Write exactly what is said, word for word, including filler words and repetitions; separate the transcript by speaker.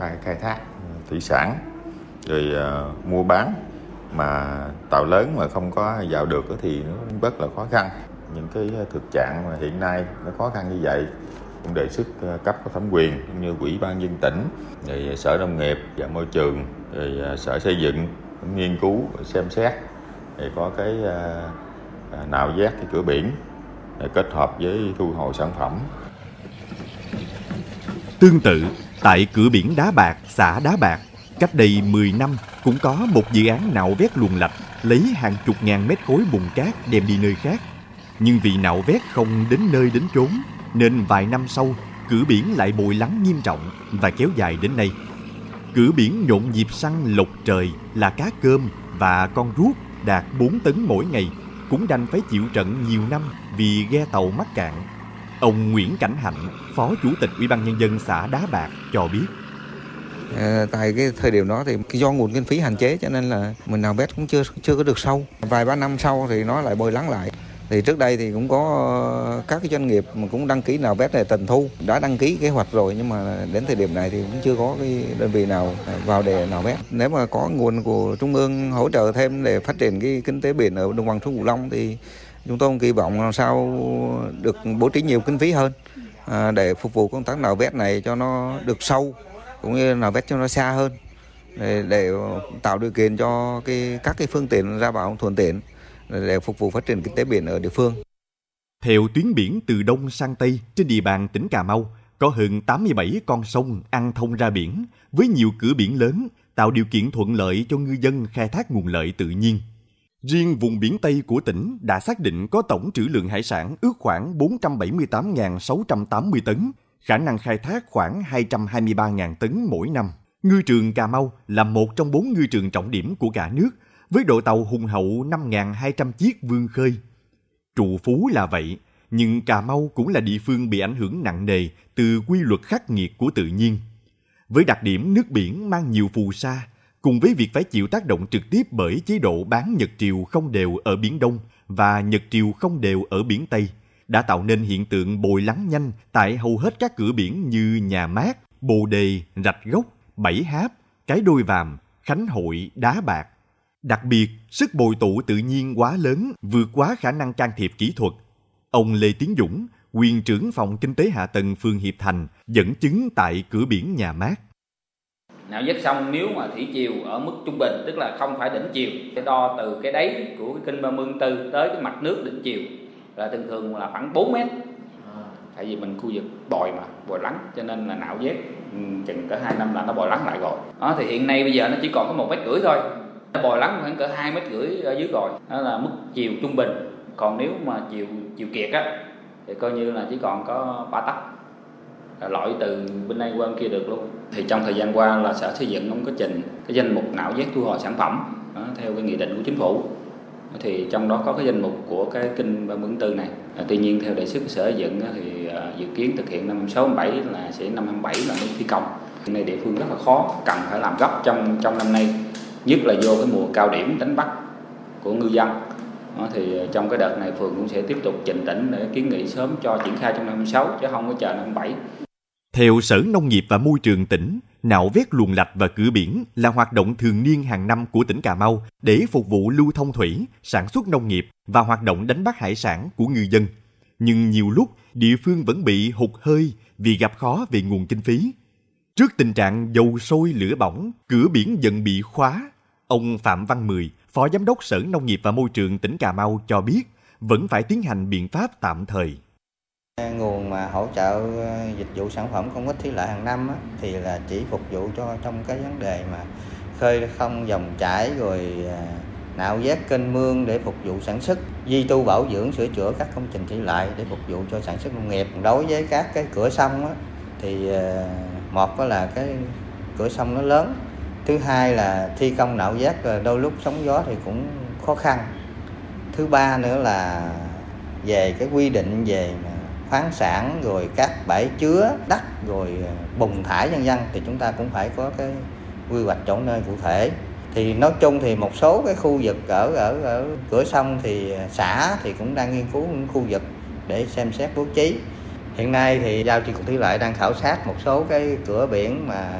Speaker 1: khai, khai thác thủy sản rồi uh, mua bán, mà tàu lớn mà không có vào được thì nó rất là khó khăn. Những cái thực trạng mà hiện nay nó khó khăn như vậy, cũng đề xuất cấp có thẩm quyền cũng như Ủy ban nhân dân tỉnh, rồi Sở Nông nghiệp và Môi trường, rồi Sở Xây dựng cũng nghiên cứu xem xét để có cái uh, nạo vét cái cửa biển kết hợp với thu hồi sản phẩm.
Speaker 2: Tương tự, tại cửa biển Đá Bạc, xã Đá Bạc, cách đây mười năm cũng có một dự án nạo vét luồng lạch lấy hàng chục ngàn mét khối bùn cát đem đi nơi khác. Nhưng vì nạo vét không đến nơi đến chốn, nên vài năm sau, cửa biển lại bồi lắng nghiêm trọng và kéo dài đến nay. Cửa biển nhộn nhịp săn lộc trời là cá cơm và con ruốc đạt bốn tấn mỗi ngày, cũng đành phải chịu trận nhiều năm vì ghe tàu mắc cạn. Ông Nguyễn Cảnh Hạnh, Phó Chủ tịch Ủy ban Nhân dân xã Đá Bạc cho biết.
Speaker 3: À, tại cái thời điểm đó thì do nguồn kinh phí hạn chế cho nên là mình nạo vét cũng chưa chưa có được sâu. Vài ba năm sau thì nó lại bồi lắng lại. Thì trước đây thì cũng có các cái doanh nghiệp mà cũng đăng ký nạo vét này tần thu, đã đăng ký kế hoạch rồi, nhưng mà đến thời điểm này thì cũng chưa có cái đơn vị nào vào để nạo vét. Nếu mà có nguồn của Trung ương hỗ trợ thêm để phát triển cái kinh tế biển ở đồng bằng sông Cửu Long thì chúng tôi kỳ vọng làm sao được bố trí nhiều kinh phí hơn à, để phục vụ công tác nạo vét này cho nó được sâu, cũng như nạo vét cho nó xa hơn, để, để tạo điều kiện cho cái các cái phương tiện ra vào thuận tiện để phục vụ phát triển kinh tế biển ở địa phương.
Speaker 2: Theo tuyến biển từ Đông sang Tây trên địa bàn tỉnh Cà Mau, có hơn tám mươi bảy con sông ăn thông ra biển với nhiều cửa biển lớn, tạo điều kiện thuận lợi cho ngư dân khai thác nguồn lợi tự nhiên. Riêng vùng biển Tây của tỉnh đã xác định có tổng trữ lượng hải sản ước khoảng bốn trăm bảy mươi tám nghìn sáu trăm tám mươi tấn, khả năng khai thác khoảng hai trăm hai mươi ba nghìn tấn mỗi năm. Ngư trường Cà Mau là một trong bốn ngư trường trọng điểm của cả nước, với đội tàu hùng hậu năm nghìn hai trăm chiếc vươn khơi. Trù phú là vậy, nhưng Cà Mau cũng là địa phương bị ảnh hưởng nặng nề từ quy luật khắc nghiệt của tự nhiên. Với đặc điểm nước biển mang nhiều phù sa, cùng với việc phải chịu tác động trực tiếp bởi chế độ bán nhật triều không đều ở Biển Đông và nhật triều không đều ở Biển Tây, đã tạo nên hiện tượng bồi lắng nhanh tại hầu hết các cửa biển như Nhà Mát, Bồ Đề, Rạch Gốc, Bảy Háp, Cái Đôi Vàm, Khánh Hội, Đá Bạc. Đặc biệt, sức bồi tụ tự nhiên quá lớn, vượt quá khả năng can thiệp kỹ thuật. Ông Lê Tiến Dũng, quyền trưởng phòng kinh tế hạ tầng phường Hiệp Thành, dẫn chứng tại cửa biển Nhà Mát.
Speaker 4: Nạo vét xong nếu mà thủy chiều ở mức trung bình, tức là không phải đỉnh chiều, sẽ đo từ cái đáy của cái kênh ba mươi tư tới cái mặt nước đỉnh chiều là thường thường là khoảng bốn mét. Tại vì mình khu vực bồi mà, bồi lắng, cho nên là nạo vét chừng cỡ hai năm là nó bồi lắng lại rồi. Đó, thì hiện nay bây giờ nó chỉ còn có một mét rưỡi thôi. Nó bồi lắng khoảng cỡ hai mét rưỡi ở dưới rồi. Đó là mức chiều trung bình. Còn nếu mà chiều chiều kiệt á thì coi như là chỉ còn có ba tấc. Lội từ bên đây qua bên kia được luôn. Thì trong thời gian qua là Sở Xây dựng cũng có trình cái danh mục nạo vét thu hồi sản phẩm đó, theo cái nghị định của chính phủ. Thì trong đó có cái danh mục của cái kênh ba mươi tư này. À, tuy nhiên theo đề xuất của Sở Xây dựng thì uh, dự kiến thực hiện năm sáu bảy là sẽ năm hai bảy là mới thi công. Hiện nay địa phương rất là khó, cần phải làm gấp trong trong năm nay, nhất là vô cái mùa cao điểm đánh bắt của ngư dân. Đó, thì trong cái đợt này phường cũng sẽ tiếp tục trình tỉnh để kiến nghị sớm cho triển khai trong năm sáu chứ không có chờ năm bảy.
Speaker 2: Theo Sở Nông nghiệp và Môi trường tỉnh, nạo vét luồng lạch và cửa biển là hoạt động thường niên hàng năm của tỉnh Cà Mau để phục vụ lưu thông thủy, sản xuất nông nghiệp và hoạt động đánh bắt hải sản của ngư dân. Nhưng nhiều lúc, địa phương vẫn bị hụt hơi vì gặp khó về nguồn kinh phí. Trước tình trạng dầu sôi lửa bỏng, cửa biển dần bị khóa, ông Phạm Văn Mười, Phó Giám đốc Sở Nông nghiệp và Môi trường tỉnh Cà Mau cho biết vẫn phải tiến hành biện pháp tạm thời.
Speaker 5: Nguồn mà hỗ trợ dịch vụ sản phẩm công ích thủy lợi hàng năm á, thì là chỉ phục vụ cho trong cái vấn đề mà khơi thông dòng chảy, rồi nạo vét kênh mương để phục vụ sản xuất, duy tu bảo dưỡng sửa chữa các công trình thủy lợi để phục vụ cho sản xuất nông nghiệp. Đối với các cái cửa sông á, thì một đó là cái cửa sông nó lớn, thứ hai là thi công nạo vét đôi lúc sóng gió thì cũng khó khăn, thứ ba nữa là về cái quy định về khoáng sản, rồi các bãi chứa đất, rồi bùn thải vân vân thì chúng ta cũng phải có cái quy hoạch chỗ nơi cụ thể. Thì nói chung thì một số cái khu vực ở ở ở cửa sông thì xã thì cũng đang nghiên cứu những khu vực để xem xét bố trí. Hiện nay thì giao chi cục thủy lợi đang khảo sát một số cái cửa biển mà